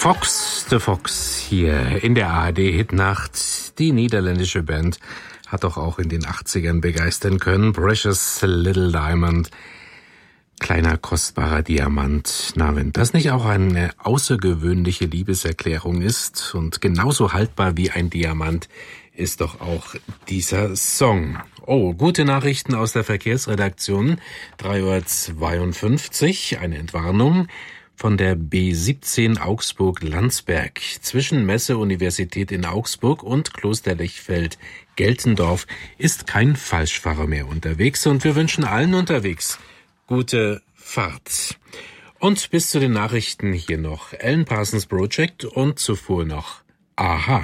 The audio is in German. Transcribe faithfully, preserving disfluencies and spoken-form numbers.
Fox the Fox hier in der A R D-Hitnacht. Die niederländische Band hat doch auch in den achtzigern begeistern können. Precious Little Diamond. Kleiner, kostbarer Diamant. Na, wenn das nicht auch eine außergewöhnliche Liebeserklärung ist und genauso haltbar wie ein Diamant, ist doch auch dieser Song. Oh, gute Nachrichten aus der Verkehrsredaktion. drei Uhr zweiundfünfzig, eine Entwarnung von der B siebzehn Augsburg-Landsberg. Zwischen Messe-Universität in Augsburg und Kloster Lechfeld-Geltendorf ist kein Falschfahrer mehr unterwegs und wir wünschen allen unterwegs gute Fahrt. Und bis zu den Nachrichten hier noch Alan Parsons Project und zuvor noch Aha.